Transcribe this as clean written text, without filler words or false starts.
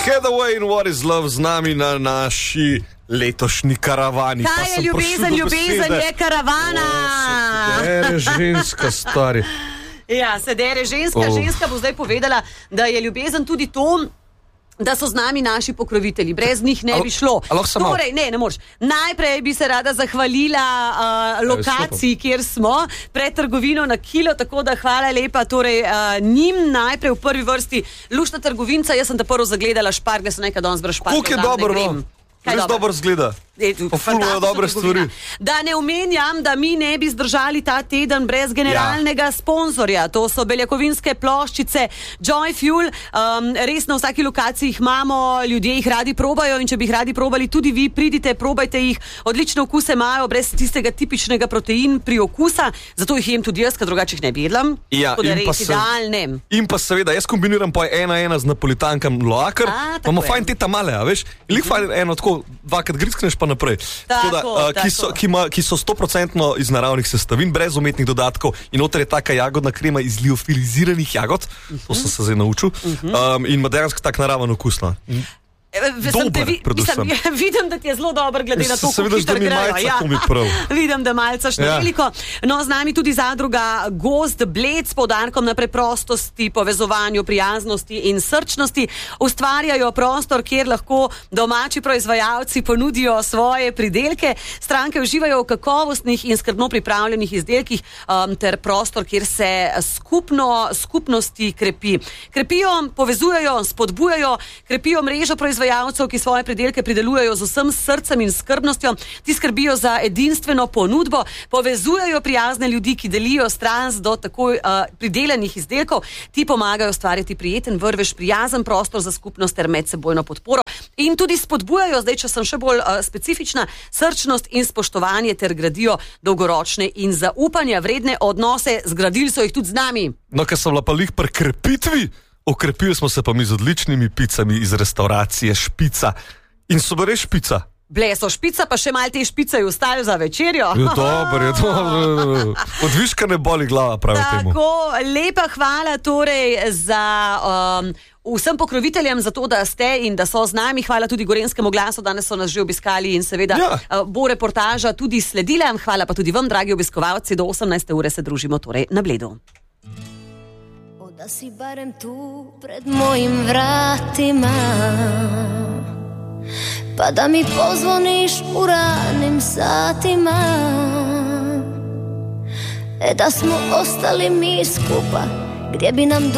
Hathaway in What is Love z nami na naši letošnji karavani. Kaj je ljubezen? Ljubezen je karavana. Se ženska, stari. Ja, se dere ženska. Ženska bo zdaj povedala, da je ljubezen tudi to, da so z nami naši pokrovitelji. Brez njih ne bi šlo. Torej, ne moreš. Najprej bi se rada zahvalila lokaciji, kjer smo, pred trgovino na Kilo, tako da hvala lepa torej njim najprej v prvi vrsti luštna trgovinca. Jaz sem ta prvo zagledala špargle, sem nekaj danes brez špargle. Koliko je dobro, res dobro zgleda. Pofulvajo dobre stvari. Da ne omenjam, da mi ne bi zdržali ta teden brez generalnega sponzorja. To so beljakovinske ploščice Joy Fuel. Res na vsaki lokaciji jih imamo, ljudje jih radi probajo in če bi jih radi probali, tudi vi pridite, probajte jih. Odlične okuse imajo, brez tistega tipičnega protein pri okusa, zato jih jem tudi jaz, ker drugače jih ne bi jedlam. Ja, in pa seveda, jaz kombiniram pa 1:1 z napolitankam loaker, imamo fajn te tamale, a veš? In lik fajn eno tako, dvakrat grickneš pa naprej. Ki so 100% iz naravnih sestavin, brez umetnih dodatkov in noter je taka jagodna krema iz liofiliziranih jagod, to sem se zdaj naučil, in ima dejansko tak naraven okus. Vidim, da ti je zelo dobro glede na to, kako hitro grejo. Vidim, da malce številko. No, z nami tudi zadruga Gozd Bled s poudarkom na preprostosti, povezovanju, prijaznosti in srčnosti. Ustvarjajo prostor, kjer lahko domači proizvajalci ponudijo svoje pridelke. Stranke uživajo v kakovostnih in skrbno pripravljenih izdelkih ter prostor, kjer se skupnosti krepi. Krepijo, povezujejo, spodbujajo, krepijo mrežo proizvajalcev, ki svoje pridelke pridelujejo z vsem srcem in skrbnostjo. Ti skrbijo za edinstveno ponudbo, povezujejo prijazne ljudi, ki delijo strast do takoj pridelanih izdelkov. Ti pomagajo ustvarjati prijeten vrvež, prijazen prostor za skupnost ter medsebojno podporo. In tudi spodbujajo, zdaj če sem še bolj specifična, srčnost in spoštovanje ter gradijo dolgoročne in zaupanja vredne odnose. Zgradili so jih tudi z nami. No, ker sem bila pa lih pri krepitvi, okrepili smo se pa mi z odličnimi picami iz restauracije Špica. In so res špica. Ble so špica, pa še malo te špice je ostali za večerjo. Je dobro. Od viška ne boli glava, pravi temu. Tako, lepa hvala torej za vsem pokroviteljem za to, da ste in da so z nami. Hvala tudi Gorenjskemu glasu, danes so nas že obiskali in seveda bo reportaža tudi sledila. Hvala pa tudi vam, dragi obiskovalci, do 18. ure se družimo torej na Bledu. Da si barem tu pred mojim vratima, pa da mi pozvoniš u ranim satima, da smo ostali mi skupa, gdje bi nam